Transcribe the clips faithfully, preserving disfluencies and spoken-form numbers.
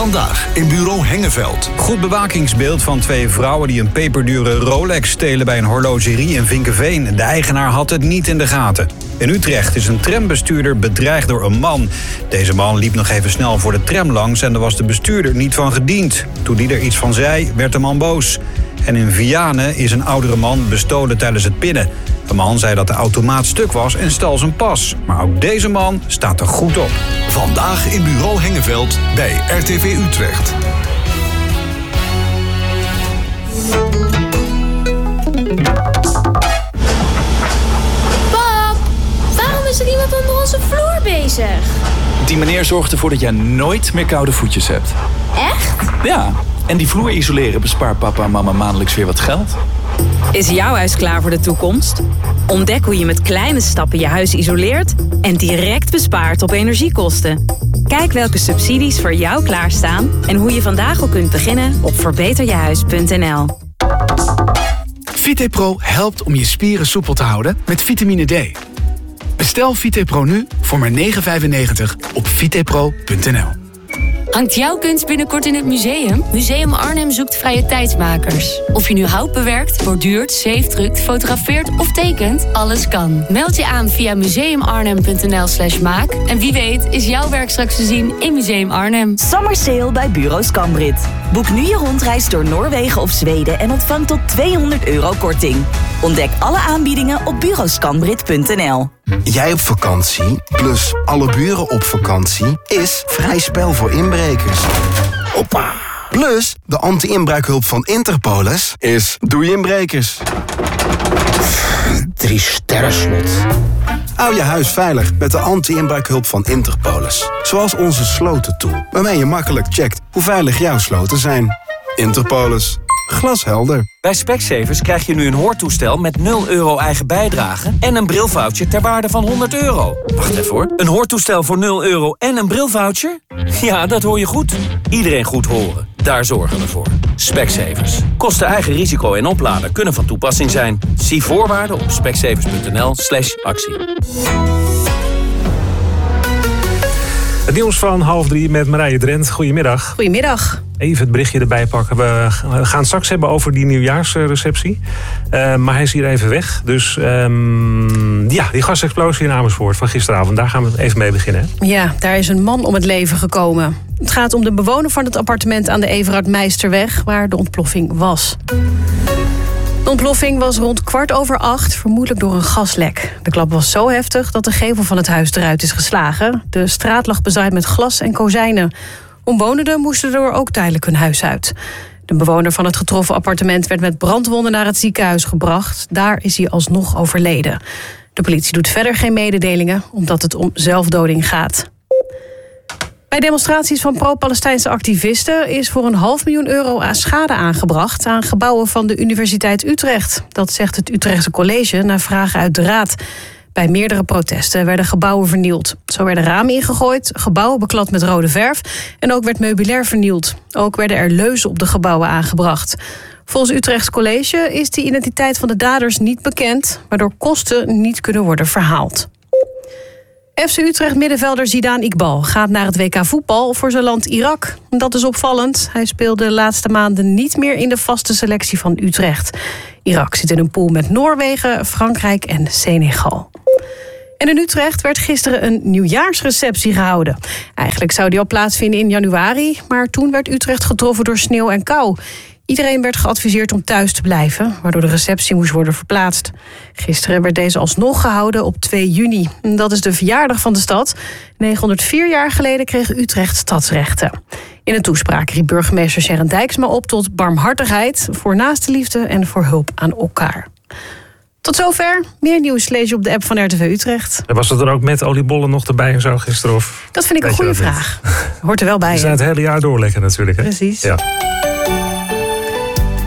Vandaag in Bureau Hengeveld. Goed bewakingsbeeld van twee vrouwen die een peperdure Rolex stelen bij een horlogerie in Vinkeveen. De eigenaar had het niet in de gaten. In Utrecht is een trambestuurder bedreigd door een man. Deze man liep nog even snel voor de tram langs en daar was de bestuurder niet van gediend. Toen die er iets van zei, werd de man boos. En in Vianen is een oudere man bestolen tijdens het pinnen. De man zei dat de automaat stuk was en stal zijn pas. Maar ook deze man staat er goed op. Vandaag in Bureau Hengeveld bij R T V Utrecht. Pap, waarom is er iemand onder onze vloer bezig? Die meneer zorgt ervoor dat jij nooit meer koude voetjes hebt. Echt? Ja, en die vloer isoleren bespaart papa en mama maandelijks weer wat geld. Is jouw huis klaar voor de toekomst? Ontdek hoe je met kleine stappen je huis isoleert en direct bespaart op energiekosten. Kijk welke subsidies voor jou klaarstaan en hoe je vandaag al kunt beginnen op verbeter je huis punt n l. VitePro helpt om je spieren soepel te houden met vitamine D. Bestel VitePro nu voor maar negen vijfennegentig op vitepro punt n l. Hangt jouw kunst binnenkort in het museum? Museum Arnhem zoekt vrije tijdsmakers. Of je nu hout bewerkt, borduurt, zeefdrukt, fotografeert of tekent, alles kan. Meld je aan via museumarnhem punt n l slash maak. En wie weet is jouw werk straks te zien in Museum Arnhem. Summer sale bij Bureau Scambrit. Boek nu je rondreis door Noorwegen of Zweden en ontvang tot tweehonderd euro korting. Ontdek alle aanbiedingen op bureau scambrit punt n l. Jij op vakantie, plus alle buren op vakantie, is vrij spel voor inbrekers. Hoppa. Plus, de anti-inbraakhulp van Interpolis is doei inbrekers. Drie sterren slot. Hou je huis veilig met de anti-inbraakhulp van Interpolis. Zoals onze slotentool, waarmee je makkelijk checkt hoe veilig jouw sloten zijn. Interpolis. Glashelder. Bij Specsavers krijg je nu een hoortoestel met nul euro eigen bijdrage en een brilvoucher ter waarde van honderd euro. Wacht even hoor. Een hoortoestel voor nul euro en een brilvoucher? Ja, dat hoor je goed. Iedereen goed horen. Daar zorgen we voor. Specsavers. Kosten eigen risico en opladen kunnen van toepassing zijn. Zie voorwaarden op specsavers punt n l slash actie. Het nieuws van half drie met Marije Drent. Goedemiddag. Goedemiddag. Even het berichtje erbij pakken. We gaan het straks hebben over die nieuwjaarsreceptie. Uh, maar hij is hier even weg. Dus um, ja, die gasexplosie in Amersfoort van gisteravond. Daar gaan we even mee beginnen. Hè? Ja, daar is een man om het leven gekomen. Het gaat om de bewoner van het appartement aan de Everard Meisterweg, waar de ontploffing was. De ontploffing was rond kwart over acht, vermoedelijk door een gaslek. De klap was zo heftig dat de gevel van het huis eruit is geslagen. De straat lag bezaaid met glas en kozijnen. Omwonenden moesten er ook tijdelijk hun huis uit. De bewoner van het getroffen appartement werd met brandwonden naar het ziekenhuis gebracht. Daar is hij alsnog overleden. De politie doet verder geen mededelingen, omdat het om zelfdoding gaat. Bij demonstraties van pro-Palestijnse activisten is voor een half miljoen euro aan schade aangebracht aan gebouwen van de Universiteit Utrecht. Dat zegt het Utrechtse College na vragen uit de Raad. Bij meerdere protesten werden gebouwen vernield. Zo werden ramen ingegooid, gebouwen beklad met rode verf en ook werd meubilair vernield. Ook werden er leuzen op de gebouwen aangebracht. Volgens Utrechts College is de identiteit van de daders niet bekend, waardoor kosten niet kunnen worden verhaald. F C Utrecht middenvelder Zidane Iqbal gaat naar het W K voetbal voor zijn land Irak. Dat is opvallend. Hij speelde de laatste maanden niet meer in de vaste selectie van Utrecht. Irak zit in een pool met Noorwegen, Frankrijk en Senegal. En in Utrecht werd gisteren een nieuwjaarsreceptie gehouden. Eigenlijk zou die al plaatsvinden in januari, maar toen werd Utrecht getroffen door sneeuw en kou. Iedereen werd geadviseerd om thuis te blijven, waardoor de receptie moest worden verplaatst. Gisteren werd deze alsnog gehouden op twee juni. Dat is de verjaardag van de stad. negenhonderdvier jaar geleden kreeg Utrecht stadsrechten. In een toespraak riep burgemeester Sharon Dijksma op tot barmhartigheid, voor naastenliefde en voor hulp aan elkaar. Tot zover. Meer nieuws lees je op de app van R T V Utrecht. En was het dan ook met oliebollen nog erbij en zo gisteren? Of? Dat vind ik een goede vraag. Hoort er wel bij. Ze zijn het hele jaar door lekker natuurlijk. Hè? Precies. Ja.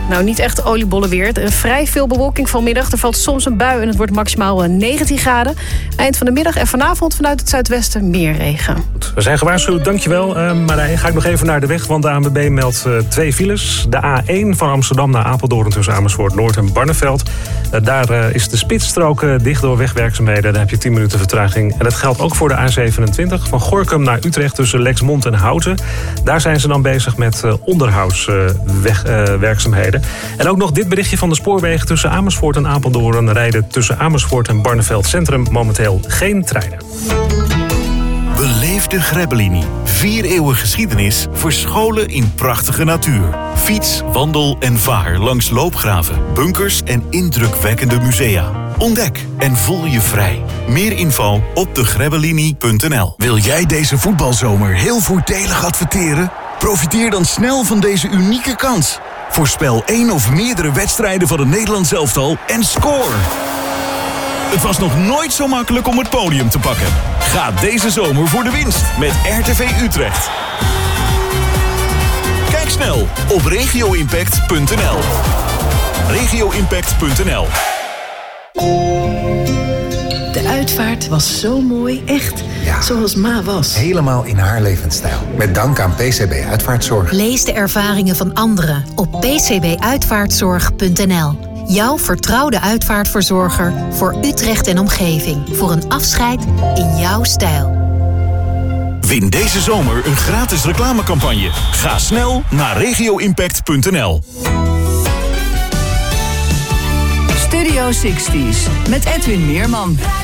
Nou, niet echt oliebollenweer. Vrij veel bewolking vanmiddag. Er valt soms een bui en het wordt maximaal negentien graden. Eind van de middag en vanavond vanuit het zuidwesten meer regen. We zijn gewaarschuwd, dankjewel. Uh, Marijn, ga ik nog even naar de weg, want de A N W B meldt uh, twee files. De A één van Amsterdam naar Apeldoorn tussen Amersfoort Noord en Barneveld. Uh, daar uh, is de spitsstrook uh, dicht door wegwerkzaamheden. Daar heb je tien minuten vertraging. En dat geldt ook voor de A zevenentwintig van Gorinchem naar Utrecht tussen Lexmond en Houten. Daar zijn ze dan bezig met uh, onderhoudswerkzaamheden. Uh, en ook nog dit berichtje van de spoorwegen tussen Amersfoort en Apeldoorn. Rijden tussen Amersfoort en Barneveld Centrum momenteel geen treinen. Beleef de Grebbelini. Vier eeuwen geschiedenis verscholen in prachtige natuur. Fiets, wandel en vaar langs loopgraven, bunkers en indrukwekkende musea. Ontdek en voel je vrij. Meer info op de grebbelini punt n l. Wil jij deze voetbalzomer heel voordelig adverteren? Profiteer dan snel van deze unieke kans. Voorspel één of meerdere wedstrijden van het Nederlands elftal en score! Het was nog nooit zo makkelijk om het podium te pakken. Ga deze zomer voor de winst met R T V Utrecht. Kijk snel op regio impact punt n l. regio impact punt n l. De uitvaart was zo mooi, echt ja, zoals Ma was. Helemaal in haar levensstijl. Met dank aan P C B Uitvaartzorg. Lees de ervaringen van anderen op p c b uitvaartzorg punt n l. Jouw vertrouwde uitvaartverzorger voor Utrecht en omgeving. Voor een afscheid in jouw stijl. Win deze zomer een gratis reclamecampagne. Ga snel naar regio impact punt n l. Studio zestig met Edwin Meerman.